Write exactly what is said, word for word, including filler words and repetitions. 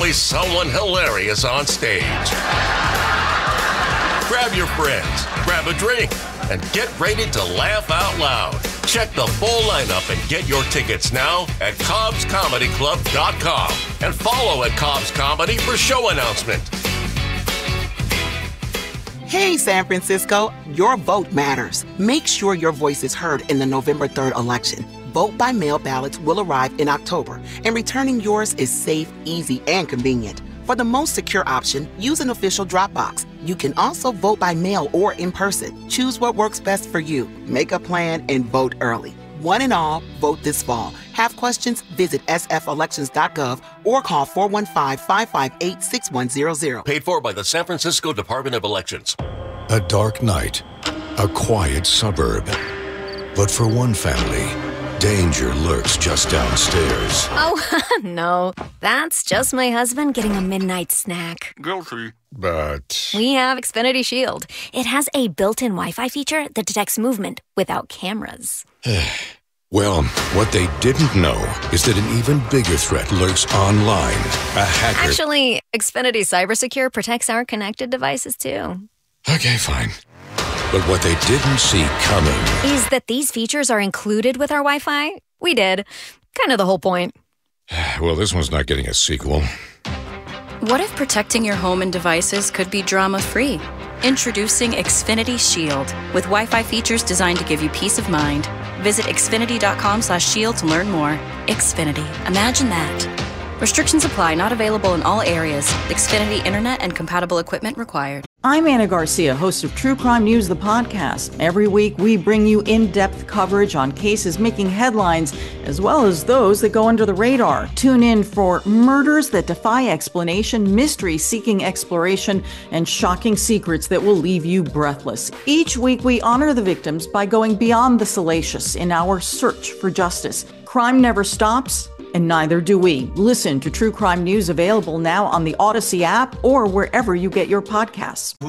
always someone hilarious on stage. Grab your friends, grab a drink, and get ready to laugh out loud. Check the full lineup and get your tickets now at Cobb's Comedy Club dot com and follow at Cobb's Comedy for show announcement. Hey, San Francisco, your vote matters. Make sure your voice is heard in the November third election. Vote by mail ballots will arrive in October, and returning yours is safe, easy, and convenient. For the most secure option, use an official drop box. You can also vote by mail or in person. Choose what works best for you. Make a plan and vote early. One and all, vote this fall. Have questions? Visit s f elections dot gov or call four one five, five five eight, six one zero zero. Paid for by the San Francisco Department of Elections. A dark night, a quiet suburb. But for one family, danger lurks just downstairs. Oh, no. That's just my husband getting a midnight snack. Guilty. But We have Xfinity Shield. It has a built-in Wi-Fi feature that detects movement without cameras. well, what they didn't know is that an even bigger threat lurks online. A hacker. Actually, Xfinity CyberSecure protects our connected devices, too. Okay, fine. But what they didn't see coming is that these features are included with our Wi-Fi. We did. Kind of the whole point. Well, this one's not getting a sequel. What if protecting your home and devices could be drama-free? Introducing Xfinity Shield, with Wi-Fi features designed to give you peace of mind. Visit xfinity dot com slash shield to learn more. Xfinity. Imagine that. Restrictions apply. Not available in all areas. Xfinity Internet and compatible equipment required. I'm Anna Garcia, host of True Crime News, the podcast. Every week, we bring you in-depth coverage on cases making headlines, as well as those that go under the radar. Tune in for murders that defy explanation, mysteries seeking exploration, and shocking secrets that will leave you breathless. Each week, we honor the victims by going beyond the salacious in our search for justice. Crime never stops, and neither do we. Listen to True Crime News, available now on the Odyssey app or wherever you get your podcasts.